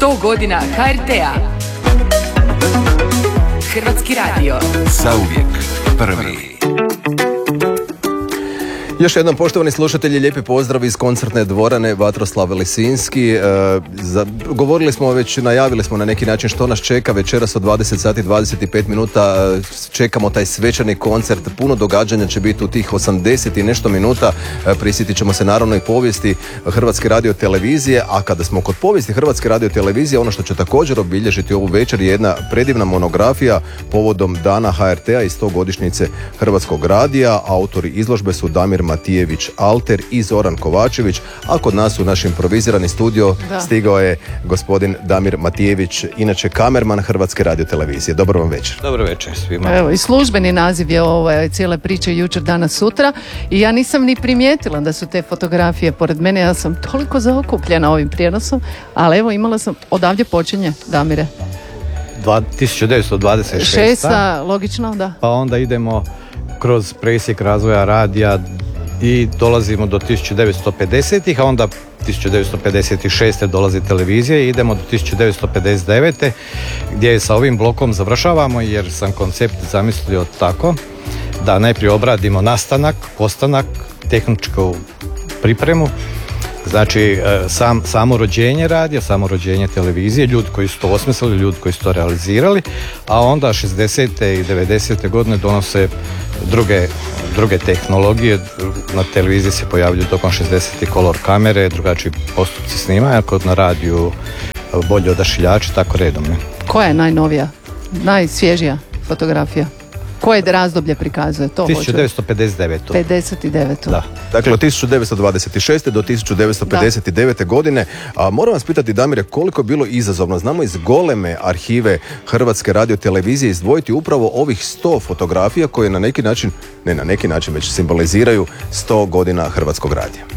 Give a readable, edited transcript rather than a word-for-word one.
100 godina HRT-a. Hrvatski radio. Zauvijek prvi. Još jednom, poštovani slušatelji, lijepi pozdrav iz koncertne dvorane Vatroslav Lisinski. Govorili smo već, najavili smo na neki način što nas čeka večeras od 20 sati 25 minuta. Čekamo taj svečani koncert, puno događanja će biti u tih 80 i nešto minuta. Prisjetit ćemo se naravno i povijesti Hrvatske radiotelevizije, a kada smo kod povijesti Hrvatske radiotelevizije, ono što će također obilježiti ovu večer je jedna predivna monografija povodom Dana HRT-a i 100-godišnjice Hrvatskog radija. Autori izložbe su Damir Matijević Alter i Zoran Kovačević, a kod nas u naš improvizirani studio stigao je gospodin Damir Matijević, inače kamerman Hrvatske radiotelevizije. Dobro vam večer. Dobro večer svima. Evo, i službeni naziv je ovo cijele priče jučer, danas, sutra, i ja nisam ni primijetila da su te fotografije pored mene. Ja sam toliko zaokupljena ovim prijenosom, ali evo, imala sam, odavdje počinje, Damire? 1926. Logično, da. Pa onda idemo kroz presjek razvoja radija i dolazimo do 1950-ih, a onda 1956. dolazi televizija i idemo do 1959. gdje sa ovim blokom završavamo, jer sam koncept zamislio tako da najprije obradimo nastanak, postanak, tehničku pripremu, znači samo rođenje radija, samo rođenje televizije, ljudi koji su to osmislili, ljudi koji su to realizirali, a onda 60. i 90. godine donose druge tehnologije. Na televiziji se pojavljuju tokom 60. kolor kamere, drugačiji postupci snimanja, kod na radiju bolji odašiljači, tako redom. Ne? Koja je najnovija, najsvježija fotografija? Koje razdoblje prikazuje to? 1959. 59. Da. Dakle, od 1926. do 1959. godine. A moram vas pitati, Damire, koliko je bilo izazovno, znamo iz goleme arhive Hrvatske radiotelevizije, izdvojiti upravo ovih 100 fotografija koje na neki način, ne na neki način, već simboliziraju 100 godina Hrvatskog radija.